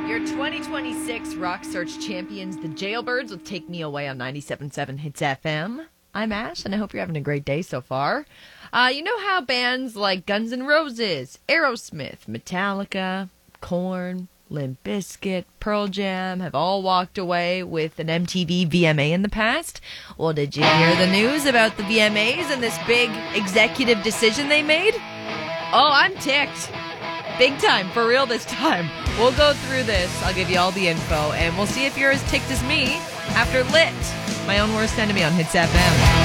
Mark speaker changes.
Speaker 1: Your 2026 Rock Search champions, the Jailbirds, will take me away on 97.7 Hits FM. I'm Ash, and I hope you're having a great day so far. You know how bands like Guns N' Roses, Aerosmith, Metallica, Korn, Limp Bizkit, Pearl Jam have all walked away with an MTV VMA in the past? Well, did you hear the news about the VMAs and this big executive decision they made? Oh, I'm ticked. Big time, for real this time. We'll go through this. I'll give you all the info, and we'll see if you're as ticked as me after Lit, my own worst enemy on Hits FM.